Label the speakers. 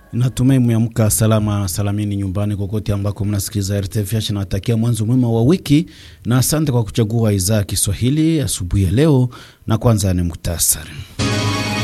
Speaker 1: Natumai mmeamka salama salamini nyumbani kokote ambako mnasikiliza RTFH. Nawatakia mwanzo mwema wa wiki na asante kwa kuchagua idhaa ya Kiswahili asubuhi ya leo, na kwanza ni muhtasari.